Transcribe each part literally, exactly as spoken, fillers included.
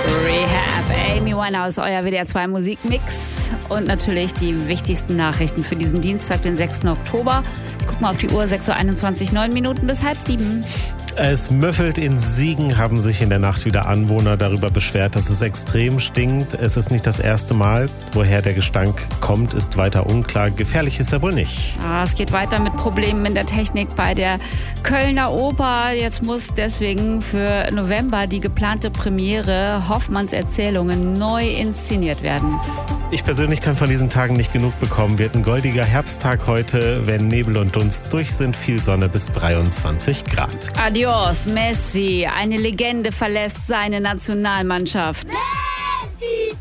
Rehab, Amy Winehouse, euer W D R zwei Musikmix und natürlich die wichtigsten Nachrichten für diesen Dienstag, den sechsten Oktober. Ich guck mal auf die Uhr, sechs Uhr einundzwanzig, neun Minuten bis halb sieben. Es müffelt. In Siegen haben sich in der Nacht wieder Anwohner darüber beschwert, dass es extrem stinkt. Es ist nicht das erste Mal. Woher der Gestank kommt, ist weiter unklar. Gefährlich ist er wohl nicht. Ah, es geht weiter mit Problemen in der Technik bei der Kölner Oper. Jetzt muss deswegen für November die geplante Premiere Hoffmanns Erzählungen neu inszeniert werden. Ich persönlich kann von diesen Tagen nicht genug bekommen. Wird ein goldiger Herbsttag heute, wenn Nebel und Dunst durch sind. Viel Sonne bis dreiundzwanzig Grad. Adios, Messi. Eine Legende verlässt seine Nationalmannschaft. Messi!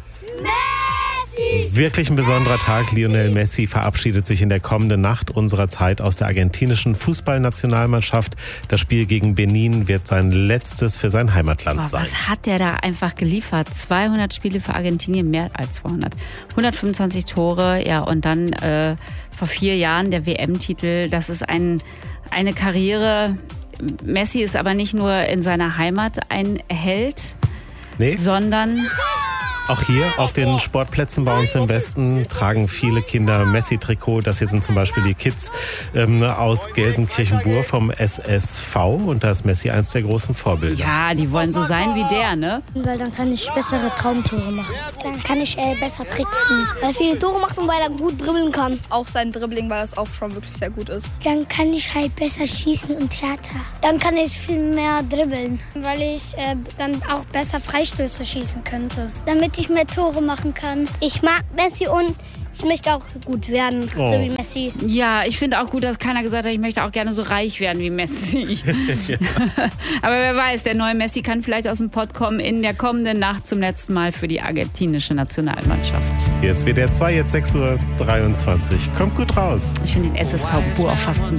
Messi! Wirklich ein besonderer Tag. Lionel Messi verabschiedet sich in der kommenden Nacht unserer Zeit aus der argentinischen Fußballnationalmannschaft. Das Spiel gegen Benin wird sein letztes für sein Heimatland Boah, sein. was hat der da einfach geliefert? zweihundert Spiele für Argentinien, mehr als zweihundert. hundertfünfundzwanzig Tore, ja, und dann äh, vor vier Jahren der W M-Titel. Das ist ein, eine Karriere. Messi ist aber nicht nur in seiner Heimat ein Held, Nee? sondern... Auch hier auf den Sportplätzen bei uns im Westen tragen viele Kinder Messi-Trikot. Das hier sind zum Beispiel die Kids ähm, aus Gelsenkirchen-Bur vom S S V. Und da ist Messi eins der großen Vorbilder. Ja, die wollen so sein wie der, ne? Weil dann kann ich bessere Traumtore machen. Dann kann ich äh, besser tricksen. Weil er viele Tore macht und weil er gut dribbeln kann. Auch sein Dribbling, weil das auch schon wirklich sehr gut ist. Dann kann ich halt besser schießen und härter. Dann kann ich viel mehr dribbeln. Weil ich äh, dann auch besser Freistöße schießen könnte. Damit ich mehr Tore machen kann. Ich mag Messi und ich möchte auch gut werden, Oh. so wie Messi. Ja, ich finde auch gut, dass keiner gesagt hat, ich möchte auch gerne so reich werden wie Messi. Aber wer weiß, der neue Messi kann vielleicht aus dem Pott kommen in der kommenden Nacht zum letzten Mal für die argentinische Nationalmannschaft. Hier ist W D R zwei, jetzt sechs Uhr dreiundzwanzig. Kommt gut raus. Ich finde den S S V Bur auch fast ein